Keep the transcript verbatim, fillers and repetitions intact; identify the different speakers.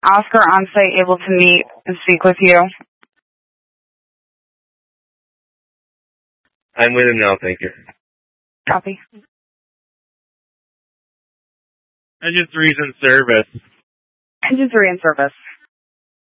Speaker 1: Oscar on site able to meet and speak with you?
Speaker 2: I'm with him now, thank you.
Speaker 1: Copy.
Speaker 3: Engine three's in service.
Speaker 1: Engine three in service.